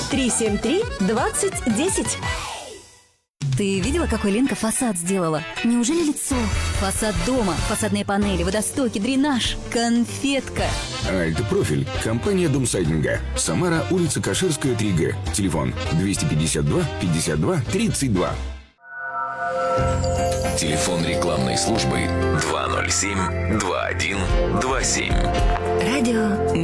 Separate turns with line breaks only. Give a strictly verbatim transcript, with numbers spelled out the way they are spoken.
три семь три двадцать десять.
Ты видела, какой Ленка фасад сделала? Неужели лицо? Фасад дома, фасадные панели, водостоки, дренаж. Конфетка.
Альтпрофиль. Компания Домсайдинга. Самара, улица Каширская, три Г. Телефон двести пятьдесят два пятьдесят два тридцать два.
Телефон рекламной службы два ноль семь два один два семь.
Радио